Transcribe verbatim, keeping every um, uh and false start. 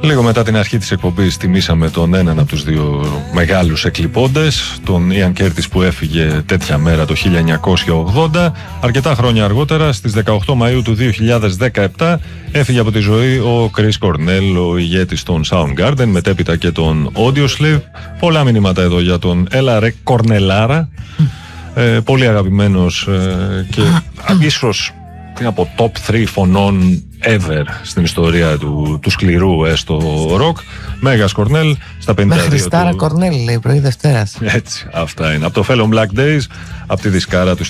Λίγο μετά την αρχή της εκπομπής τιμήσαμε τον έναν από τους δύο μεγάλους εκλειπώντες, τον Ian Curtis, που έφυγε τέτοια μέρα το χίλια εννιακόσια ογδόντα. Αρκετά χρόνια αργότερα, στις δεκαοκτώ Μαΐου του δύο χιλιάδες δεκαεπτά, έφυγε από τη ζωή ο Chris Cornell, ο ηγέτης των Soundgarden, μετέπειτα και τον Audioslave. Πολλά μηνύματα εδώ για τον Έλα ρε Κορνελάρα. ε, πολύ αγαπημένος ε, και ίσως από top τρία φωνών ever στην ιστορία του, του σκληρού έστω ροκ. Μέγας Κορνέλ στα πενήντα δύο. Με Χριστάρα του... Κορνέλ λέει πρωί Δευτέρας. Έτσι, αυτά είναι. Από το Fellow Black Days, από τη δισκάρα του